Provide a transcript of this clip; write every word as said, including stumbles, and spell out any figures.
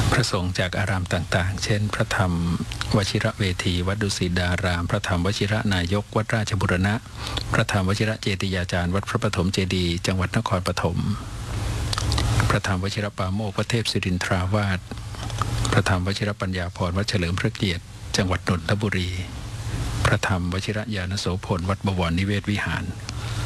พระสงฆ์จากอารามต่างๆเช่นพระธรรมวชิระเวทีวัดดุสิตดารามพระธรรมวชิระนายกวัดราชบุรณะพระธรรมวชิระเจติยาจารย์วัดพระปฐมเจดีย์จังหวัดนครปฐมพระธรรมวชิระปาโมกข์วัดเทพศิรินทราวาสพระธรรมวชิระปัญญาพรวัดเฉลิมพระเกียรติจังหวัดนนทบุรีพระธรรมวชิระญาณโสพลวัดบวรนิเวศวิหาร